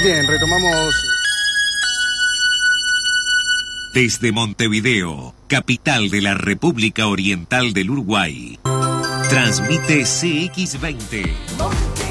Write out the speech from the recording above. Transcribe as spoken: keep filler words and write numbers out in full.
Bien, retomamos. Desde Montevideo, capital de la República Oriental del Uruguay, transmite C X veinte.